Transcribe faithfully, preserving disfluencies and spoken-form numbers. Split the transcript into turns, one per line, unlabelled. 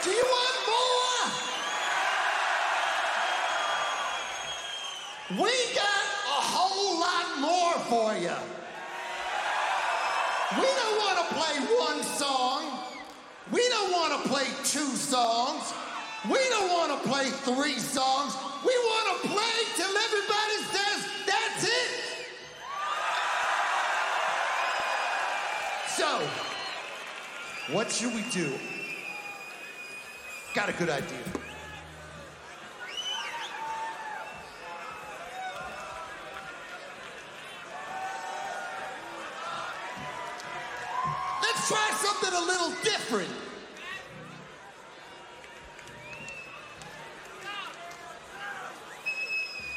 Do you want more? We got a whole lot more for you. We don't want to play one song. We don't want to play two songs. We don't want to play three songs. We want to play till everybody says, that's it. So, what should we do? Got a good idea. Let's try something a little different.